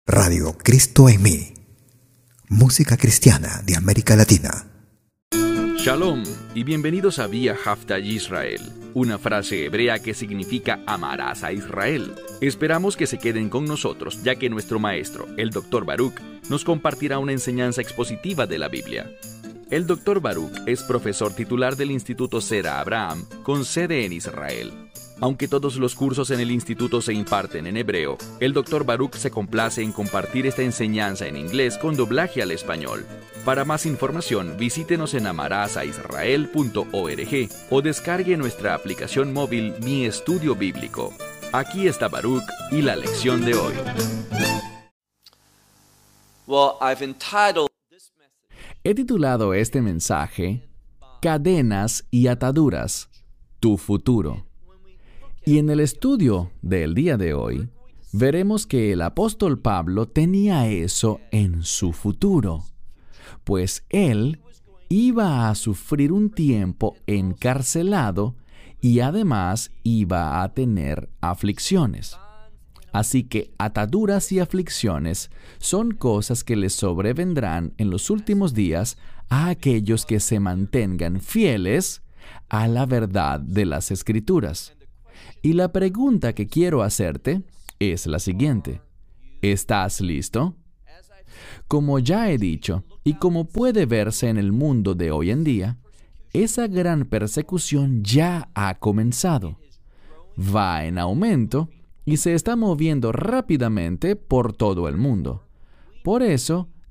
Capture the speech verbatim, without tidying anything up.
Radio Cristo en mí. Música cristiana de América Latina. Shalom y bienvenidos a Vía Hafta Yisrael, una frase hebrea que significa amarás a Israel. Esperamos que se queden con nosotros, ya que nuestro maestro, el doctor Baruch, nos compartirá una enseñanza expositiva de la Biblia. El doctor Baruch es profesor titular del Instituto Sera Abraham, con sede en Israel. Aunque todos los cursos en el instituto se imparten en hebreo, el doctor Baruch se complace en compartir esta enseñanza en inglés con doblaje al español. Para más información, visítenos en amarasaisrael punto org o descargue nuestra aplicación móvil Mi Estudio Bíblico. Aquí está Baruch y la lección de hoy. Well, I've entitled this message, He titulado este mensaje Cadenas y ataduras, tu futuro. Y en el estudio del día de hoy, veremos que el apóstol Pablo tenía eso en su futuro, pues él iba a sufrir un tiempo encarcelado y además iba a tener aflicciones. Así que ataduras y aflicciones son cosas que les sobrevendrán en los últimos días a aquellos que se mantengan fieles a la verdad de las Escrituras. Y la pregunta que quiero hacerte es la siguiente: ¿estás listo? Como ya he dicho, y como puede verse en el mundo de hoy en día, esa gran persecución ya ha comenzado. Va en aumento y se está moviendo rápidamente por todo el mundo. Por eso,